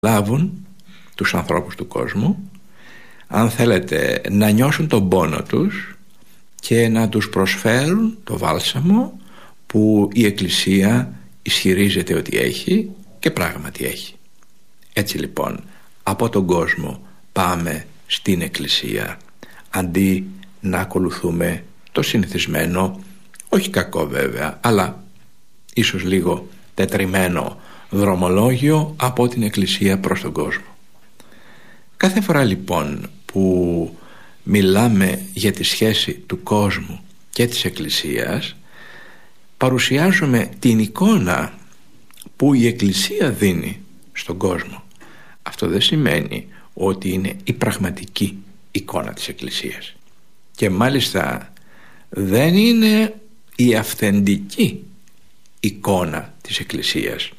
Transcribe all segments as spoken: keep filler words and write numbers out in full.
λάβουν τους ανθρώπους του κόσμου, αν θέλετε, να νιώσουν τον πόνο τους και να τους προσφέρουν το βάλσαμο που η Εκκλησία ισχυρίζεται ότι έχει και πράγματι έχει. Έτσι λοιπόν, από τον κόσμο πάμε στην Εκκλησία, αντί να ακολουθούμε το συνηθισμένο, όχι κακό βέβαια, αλλά ίσως λίγο τετριμένο δρομολόγιο από την Εκκλησία προς τον κόσμο. Κάθε φορά λοιπόν που μιλάμε για τη σχέση του κόσμου και της Εκκλησίας, παρουσιάζουμε την εικόνα που η Εκκλησία δίνει στον κόσμο. Αυτό δεν σημαίνει ότι είναι η πραγματική εικόνα της Εκκλησίας, και μάλιστα δεν είναι η αυθεντική εικόνα της Εκκλησίας.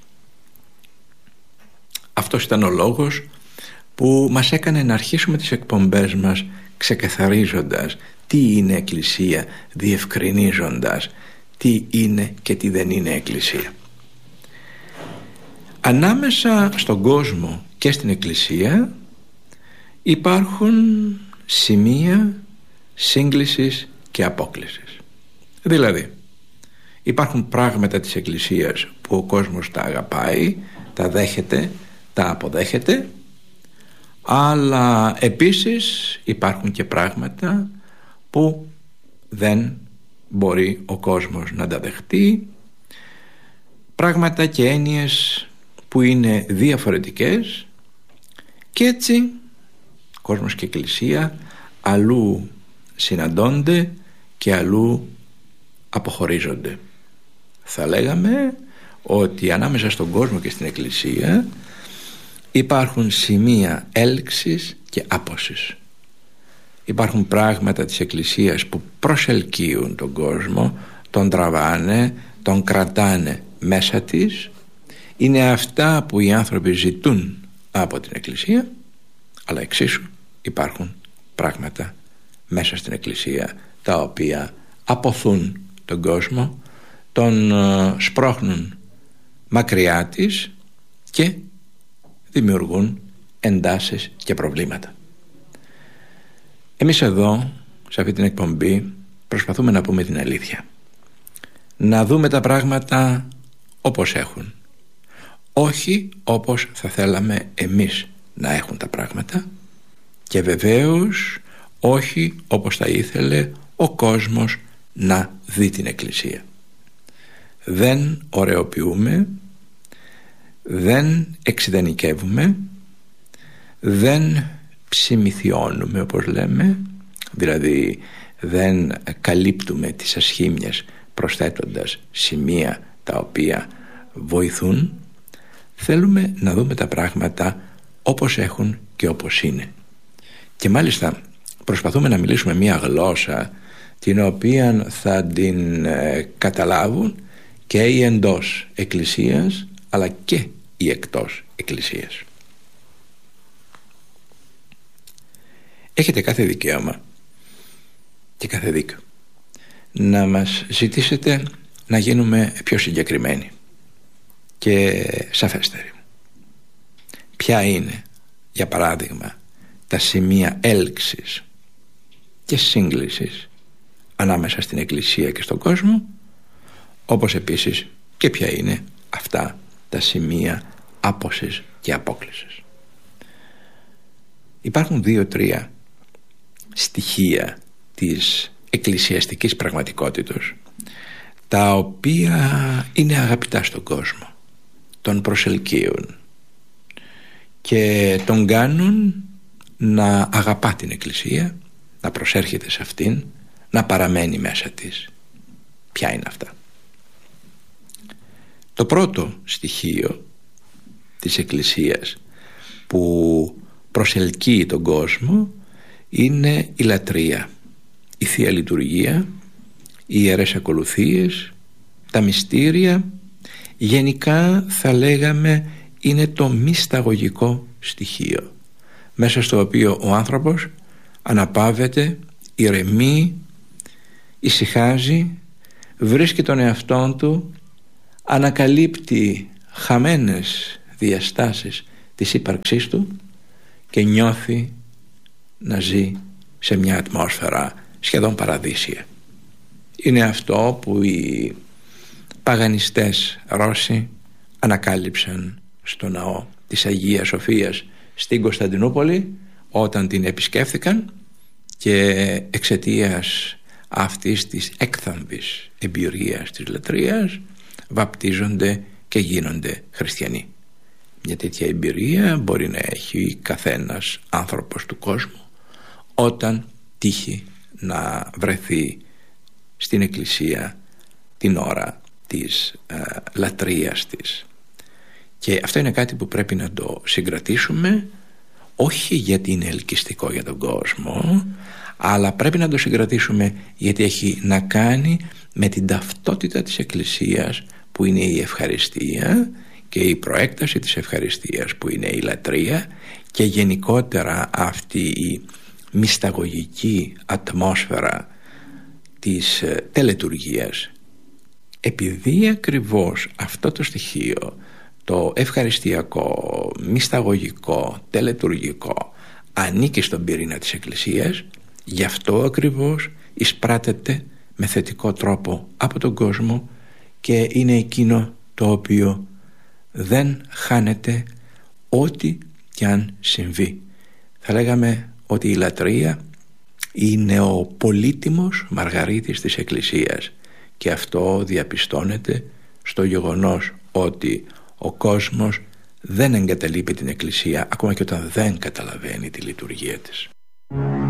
Αυτός ήταν ο λόγος που μας έκανε να αρχίσουμε τις εκπομπές μας ξεκαθαρίζοντας τι είναι Εκκλησία, διευκρινίζοντας τι είναι και τι δεν είναι Εκκλησία. Ανάμεσα στον κόσμο και στην Εκκλησία υπάρχουν σημεία σύγκλησης και απόκλησης. Δηλαδή, υπάρχουν πράγματα της Εκκλησίας που ο κόσμος τα αγαπάει, τα δέχεται, τα αποδέχεται, αλλά επίσης υπάρχουν και πράγματα που δεν μπορεί ο κόσμος να τα δεχτεί, πράγματα και έννοιες που είναι διαφορετικές, και έτσι κόσμος και Εκκλησία αλλού συναντώνται και αλλού αποχωρίζονται. Θα λέγαμε ότι ανάμεσα στον κόσμο και στην Εκκλησία υπάρχουν σημεία έλξης και άπωσης. Υπάρχουν πράγματα της Εκκλησίας που προσελκύουν τον κόσμο, τον τραβάνε, τον κρατάνε μέσα της. Είναι αυτά που οι άνθρωποι ζητούν από την Εκκλησία, αλλά εξίσου υπάρχουν πράγματα μέσα στην Εκκλησία τα οποία αποθούν τον κόσμο, τον σπρώχνουν μακριά της και δημιουργούν εντάσεις και προβλήματα. Εμείς εδώ, σε αυτή την εκπομπή, προσπαθούμε να πούμε την αλήθεια. Να δούμε τα πράγματα όπως έχουν, όχι όπως θα θέλαμε εμείς να έχουν τα πράγματα, και βεβαίως όχι όπως θα ήθελε ο κόσμος να δει την Εκκλησία. Δεν ωρεοποιούμε, δεν εξειδανικεύουμε, δεν ψημιθιώνουμε όπως λέμε, δηλαδή δεν καλύπτουμε τις ασχήμιες προσθέτοντας σημεία τα οποία βοηθούν. Θέλουμε να δούμε τα πράγματα όπως έχουν και όπως είναι, και μάλιστα προσπαθούμε να μιλήσουμε μια γλώσσα την οποία θα την ε, καταλάβουν και οι εντός Εκκλησίας αλλά και οι εκτός Εκκλησίας. Έχετε κάθε δικαίωμα και κάθε δίκιο να μας ζητήσετε να γίνουμε πιο συγκεκριμένοι και σαφέστεροι. Ποια είναι, για παράδειγμα, τα σημεία έλξης και σύγκλησης ανάμεσα στην Εκκλησία και στον κόσμο, όπως επίσης και ποια είναι αυτά τα σημεία άπωσης και απόκλησης. Υπάρχουν δύο-τρία στοιχεία της εκκλησιαστικής πραγματικότητας τα οποία είναι αγαπητά στον κόσμο, τον προσελκύουν και τον κάνουν να αγαπά την Εκκλησία, να προσέρχεται σε αυτήν, να παραμένει μέσα της. Ποια είναι αυτά? Το πρώτο στοιχείο της Εκκλησίας που προσελκύει τον κόσμο είναι η λατρεία, η Θεία Λειτουργία, οι ιερές ακολουθίες, τα μυστήρια. Γενικά θα λέγαμε είναι το μυσταγωγικό στοιχείο, μέσα στο οποίο ο άνθρωπος αναπαύεται, ηρεμεί, ησυχάζει, βρίσκει τον εαυτόν του, ανακαλύπτει χαμένες διαστάσεις της ύπαρξής του και νιώθει να ζει σε μια ατμόσφαιρα σχεδόν παραδείσια. Είναι αυτό που οι παγανιστές Ρώσοι ανακάλυψαν στο ναό της Αγίας Σοφίας στην Κωνσταντινούπολη όταν την επισκέφθηκαν, και εξαιτίας αυτής της έκθαμβης εμπειρίας της λατρείας βαπτίζονται και γίνονται χριστιανοί. Μια τέτοια εμπειρία μπορεί να έχει καθένας άνθρωπος του κόσμου όταν τύχει να βρεθεί στην εκκλησία την ώρα της ε, λατρείας της. Και αυτό είναι κάτι που πρέπει να το συγκρατήσουμε, όχι γιατί είναι ελκυστικό για τον κόσμο, αλλά πρέπει να το συγκρατήσουμε γιατί έχει να κάνει με την ταυτότητα της εκκλησίας, που είναι η ευχαριστία, και η προέκταση της ευχαριστίας που είναι η λατρεία, και γενικότερα αυτή η μυσταγωγική ατμόσφαιρα της τελετουργίας. Επειδή ακριβώς αυτό το στοιχείο, το ευχαριστιακό, μυσταγωγικό, τελετουργικό, ανήκει στον πυρήνα της εκκλησίας, γι' αυτό ακριβώς εισπράτεται με θετικό τρόπο από τον κόσμο και είναι εκείνο το οποίο δεν χάνεται ό,τι κι αν συμβεί. Θα λέγαμε ότι η λατρεία είναι ο πολύτιμος μαργαρίτης της εκκλησίας, και αυτό διαπιστώνεται στο γεγονός ότι ο κόσμος δεν εγκαταλείπει την εκκλησία ακόμα και όταν δεν καταλαβαίνει τη λειτουργία της.